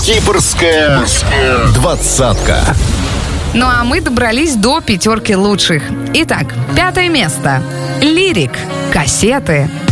Кипрская двадцатка. Ну а мы добрались до 5 лучших. Итак, 5 место. Лирик. Кассеты.